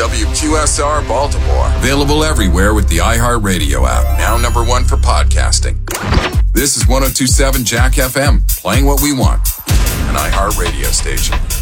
WQSR Baltimore. Available everywhere with the iHeartRadio app. Now #1 for podcasting. This is 102.7 Jack FM, playing what we want. An iHeartRadio station.